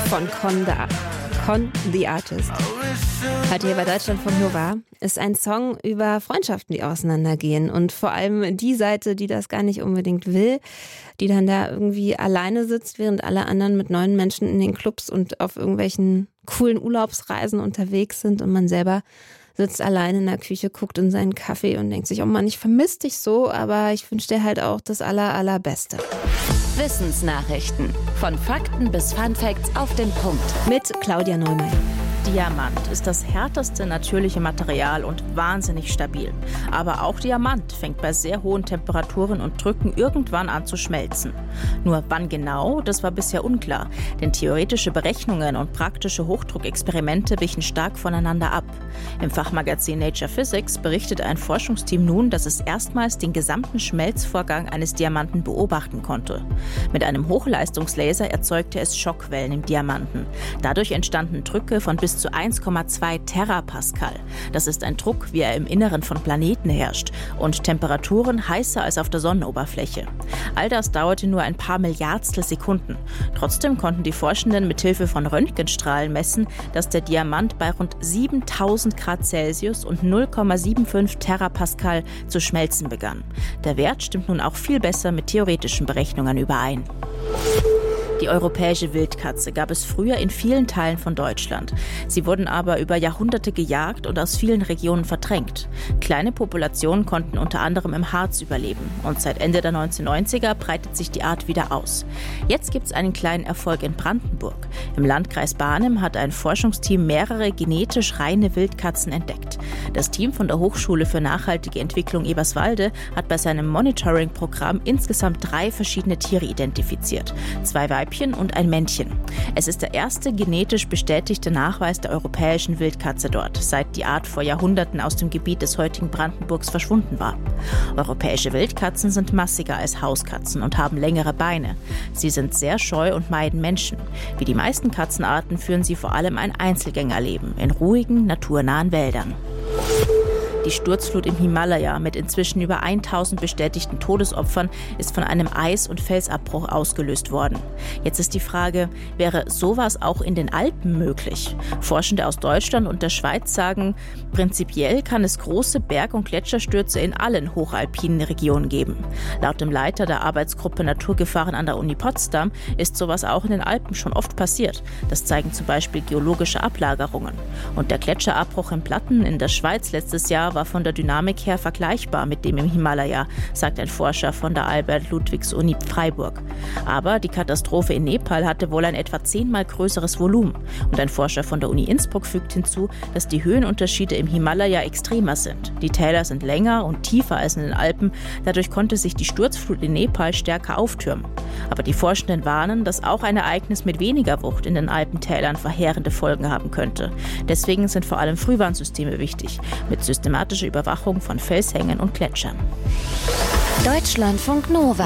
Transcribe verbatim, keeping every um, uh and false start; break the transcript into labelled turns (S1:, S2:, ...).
S1: von Con the, Con the Artist. Heute hier bei Deutschlandfunk Nova ist ein Song über Freundschaften, die auseinandergehen. Und vor allem die Seite, die das gar nicht unbedingt will, die dann da irgendwie alleine sitzt, während alle anderen mit neuen Menschen in den Clubs und auf irgendwelchen coolen Urlaubsreisen unterwegs sind und man selber sitzt alleine in der Küche, guckt in seinen Kaffee und denkt sich, oh Mann, ich vermisse dich so, aber ich wünsche dir halt auch das aller, allerbeste.
S2: Wissensnachrichten. Von Fakten bis Funfacts auf den Punkt.
S1: Mit Claudia Neumeier.
S3: Diamant ist das härteste natürliche Material und wahnsinnig stabil. Aber auch Diamant fängt bei sehr hohen Temperaturen und Drücken irgendwann an zu schmelzen. Nur wann genau, das war bisher unklar, denn theoretische Berechnungen und praktische Hochdruckexperimente wichen stark voneinander ab. Im Fachmagazin Nature Physics berichtet ein Forschungsteam nun, dass es erstmals den gesamten Schmelzvorgang eines Diamanten beobachten konnte. Mit einem Hochleistungslaser erzeugte es Schockwellen im Diamanten. Dadurch entstanden Drücke von bis zu eins Komma zwei Terapascal. Das ist ein Druck, wie er im Inneren von Planeten herrscht, und Temperaturen heißer als auf der Sonnenoberfläche. All das dauerte nur ein paar Milliardstel Sekunden. Trotzdem konnten die Forschenden mithilfe von Röntgenstrahlen messen, dass der Diamant bei rund siebentausend Grad Celsius und null Komma fünfundsiebzig Terapascal zu schmelzen begann. Der Wert stimmt nun auch viel besser mit theoretischen Berechnungen überein. Die europäische Wildkatze gab es früher in vielen Teilen von Deutschland. Sie wurden aber über Jahrhunderte gejagt und aus vielen Regionen verdrängt. Kleine Populationen konnten unter anderem im Harz überleben. Und seit Ende der neunzehnhundertneunziger breitet sich die Art wieder aus. Jetzt gibt es einen kleinen Erfolg in Brandenburg. Im Landkreis Barnim hat ein Forschungsteam mehrere genetisch reine Wildkatzen entdeckt. Das Team von der Hochschule für nachhaltige Entwicklung Eberswalde hat bei seinem Monitoring-Programm insgesamt drei verschiedene Tiere identifiziert. Zwei Weibchen und ein Männchen. Es ist der erste genetisch bestätigte Nachweis der europäischen Wildkatze dort, seit die Art vor Jahrhunderten aus dem Gebiet des heutigen Brandenburgs verschwunden war. Europäische Wildkatzen sind massiger als Hauskatzen und haben längere Beine. Sie sind sehr scheu und meiden Menschen. Wie die meisten Katzenarten führen sie vor allem ein Einzelgängerleben in ruhigen, naturnahen Wäldern. Die Sturzflut im Himalaya mit inzwischen über tausend bestätigten Todesopfern ist von einem Eis- und Felsabbruch ausgelöst worden. Jetzt ist die Frage, wäre sowas auch in den Alpen möglich? Forschende aus Deutschland und der Schweiz sagen, prinzipiell kann es große Berg- und Gletscherstürze in allen hochalpinen Regionen geben. Laut dem Leiter der Arbeitsgruppe Naturgefahren an der Uni Potsdam ist sowas auch in den Alpen schon oft passiert. Das zeigen zum Beispiel geologische Ablagerungen. Und der Gletscherabbruch in Platten in der Schweiz letztes Jahr war von der Dynamik her vergleichbar mit dem im Himalaya, sagt ein Forscher von der Albert-Ludwigs-Uni Freiburg. Aber die Katastrophe in Nepal hatte wohl ein etwa zehnmal größeres Volumen. Und ein Forscher von der Uni Innsbruck fügt hinzu, dass die Höhenunterschiede im Himalaya extremer sind. Die Täler sind länger und tiefer als in den Alpen. Dadurch konnte sich die Sturzflut in Nepal stärker auftürmen. Aber die Forschenden warnen, dass auch ein Ereignis mit weniger Wucht in den Alpentälern verheerende Folgen haben könnte. Deswegen sind vor allem Frühwarnsysteme wichtig, mit systematischer Überwachung von Felshängen und Gletschern.
S2: Deutschlandfunk Nova.